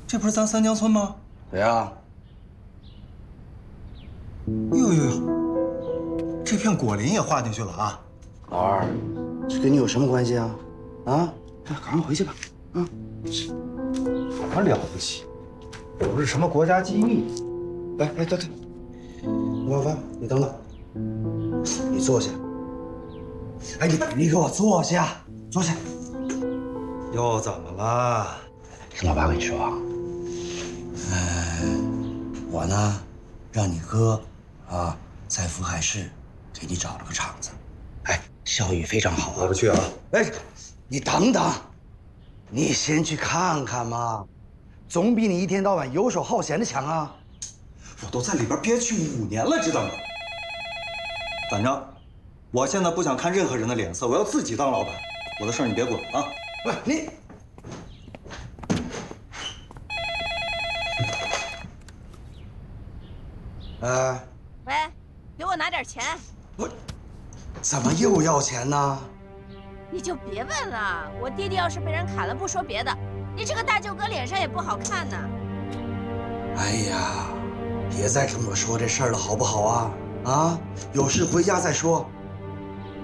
这不是咱三江村吗？ 对呀。 呦呦呦，这片果林也划进去了啊！ 老二，这跟你有什么关系啊？啊，赶快回去吧。啊， 什么了不起？不是什么国家机密。 哎，等，王凡，你等等，你坐下。哎，你给我坐下，坐下。 又怎么了？ 听老爸跟你说啊，我呢，让你哥啊在福海市给你找了个厂子，哎，效益非常好啊。 我不去啊！ 哎，你等等，你先去看看嘛，总比你一天到晚游手好闲的强啊。 我都在里边憋屈5年了，知道吗？反正我现在不想看任何人的脸色，我要自己当老板。我的事儿你别管啊！ 喂，你。 喂，给我拿点钱。 我怎么又要钱呢？ 你就别问了，我弟弟要是被人砍了，不说别的，你这个大舅哥脸上也不好看呢。 哎呀，别再跟我说这事儿了，好不好啊？啊，有事回家再说。